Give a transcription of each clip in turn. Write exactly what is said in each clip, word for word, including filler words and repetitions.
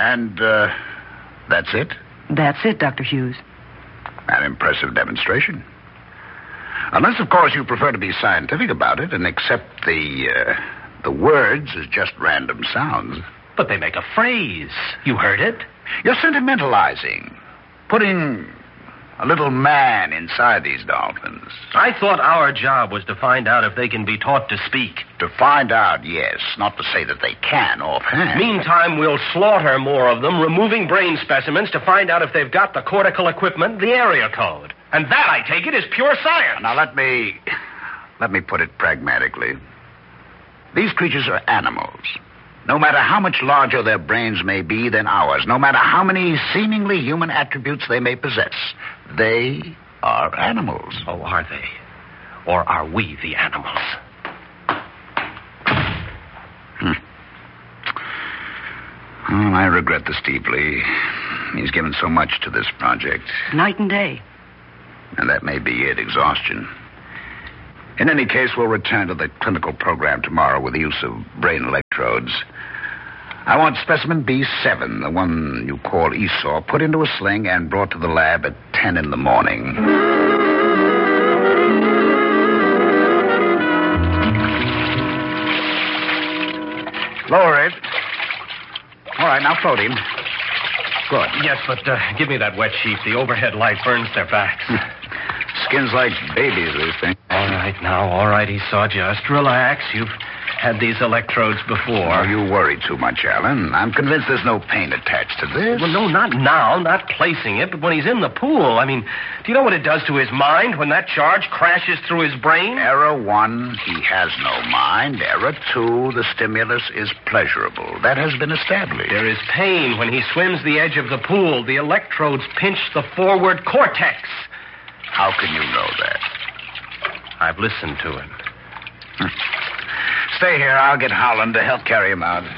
And, uh, that's it? That's it, Doctor Hughes. An impressive demonstration. Unless, of course, you prefer to be scientific about it and accept the, uh, the words as just random sounds. But they make a phrase. You heard it? You're sentimentalizing. Putting a little man inside these dolphins. I thought our job was to find out if they can be taught to speak. To find out, yes. Not to say that they can offhand. Meantime, we'll slaughter more of them, removing brain specimens to find out if they've got the cortical equipment, the area code. And that, I take it, is pure science. Now, let me... let me put it pragmatically. These creatures are animals. No matter how much larger their brains may be than ours, no matter how many seemingly human attributes they may possess, they are animals. Oh, are they? Or are we the animals? Hmm. Well, I regret this deeply. He's given so much to this project. Night and day. And that may be it, exhaustion. In any case, we'll return to the clinical program tomorrow with the use of brain electrodes. I want specimen B seven, the one you call Esau, put into a sling and brought to the lab at ten in the morning. Lower it. All right, now float him. Good. Yes, but uh, give me that wet sheet. The overhead light burns their backs. Skin's like babies, these things. All right, now, all right, Esau, just relax. You've had these electrodes before. Oh, you worry too much, Alan. I'm convinced there's no pain attached to this. Well, no, not now, not placing it, but when he's in the pool. I mean, do you know what it does to his mind when that charge crashes through his brain? Error one, he has no mind. Error two, the stimulus is pleasurable. That has been established. There is pain when he swims the edge of the pool. The electrodes pinch the forward cortex. How can you know that? I've listened to him. Stay here. I'll get Howland to help carry him out.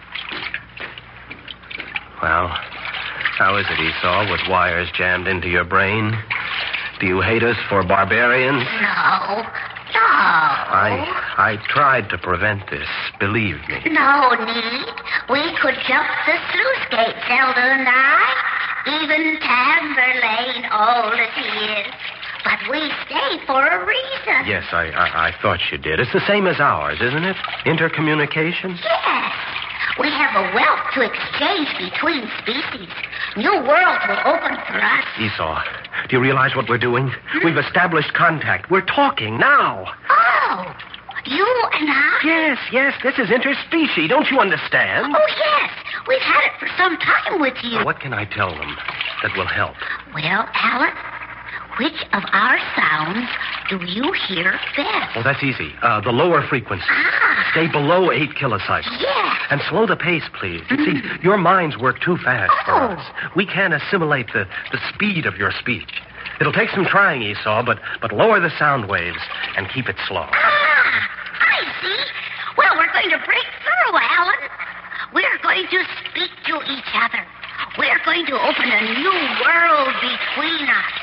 Well, how is it, Esau, with wires jammed into your brain? Do you hate us for barbarians? No. No. I I tried to prevent this, believe me. No need. We could jump the sluice gate, Zelda and I. Even Tamburlaine, old as he is. But we stay for a reason. Yes, I, I I thought you did. It's the same as ours, isn't it? Intercommunication? Yes. We have a wealth to exchange between species. New worlds will open for us. Esau, do you realize what we're doing? Hmm? We've established contact. We're talking now. Oh, you and I? Yes, yes, this is interspecies. Don't you understand? Oh, yes. We've had it for some time with you. What can I tell them that will help? Well, Alan, which of our sounds do you hear best? Oh, that's easy. Uh, the lower frequency. Ah. Stay below eight kilocycles. Yes. And slow the pace, please. You see, your minds work too fast oh. for us. We can't assimilate the, the speed of your speech. It'll take some trying, Esau, but, but lower the sound waves and keep it slow. Ah, I see. Well, we're going to break through, Alan. We're going to speak to each other. We're going to open a new world between us.